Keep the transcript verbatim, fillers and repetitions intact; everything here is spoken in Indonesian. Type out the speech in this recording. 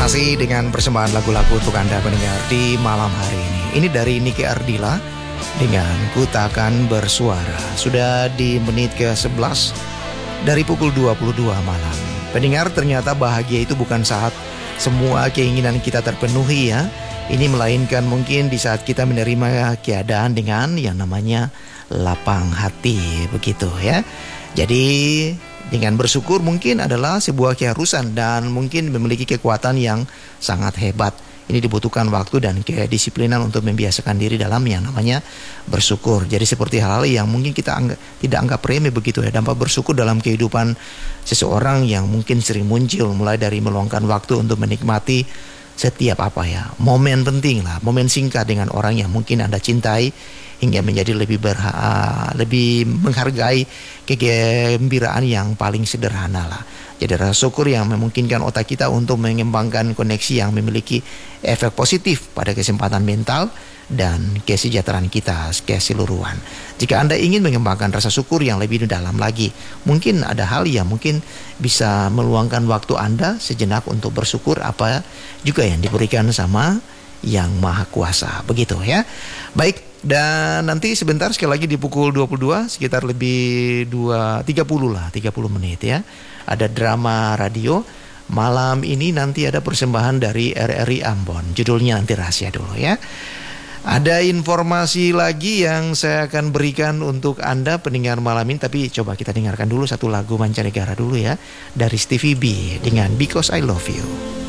Masih dengan persembahan lagu-lagu untuk Anda pendengar di malam hari ini. Ini dari Niki Ardila dengan Ku Takkan Bersuara. Sudah di menit ke sebelas dari pukul dua puluh dua malam. Pendengar, ternyata bahagia itu bukan saat semua keinginan kita terpenuhi ya. Ini melainkan mungkin di saat kita menerima keadaan dengan yang namanya lapang hati, begitu ya. Jadi dengan bersyukur mungkin adalah sebuah keharusan dan mungkin memiliki kekuatan yang sangat hebat. Ini dibutuhkan waktu dan kedisiplinan untuk membiasakan diri dalam yang namanya bersyukur. Jadi seperti hal-hal yang mungkin kita anggap, tidak anggap remeh begitu ya. Dampak bersyukur dalam kehidupan seseorang yang mungkin sering muncul, mulai dari meluangkan waktu untuk menikmati setiap apa ya, momen penting lah, momen singkat dengan orang yang mungkin Anda cintai, hingga menjadi lebih berha, lebih menghargai kegembiraan yang paling sederhana lah. Jadi rasa syukur yang memungkinkan otak kita untuk mengembangkan koneksi yang memiliki efek positif pada kesempatan mental dan kesejahteraan kita keseluruhan. Jika Anda ingin mengembangkan rasa syukur yang lebih dalam lagi, mungkin ada hal yang mungkin bisa meluangkan waktu Anda sejenak untuk bersyukur apa juga yang diberikan sama Yang Maha Kuasa, begitu ya. Baik. Dan nanti sebentar sekali lagi di pukul dua puluh dua sekitar lebih dua tiga puluh lah, tiga puluh menit ya. Ada drama radio. Malam ini nanti ada persembahan dari R R I Ambon. Judulnya nanti rahasia dulu ya. Ada informasi lagi yang saya akan berikan untuk Anda pendengar malam ini, tapi coba kita dengarkan dulu satu lagu mancanegara dulu ya, dari Stevie B dengan Because I Love You.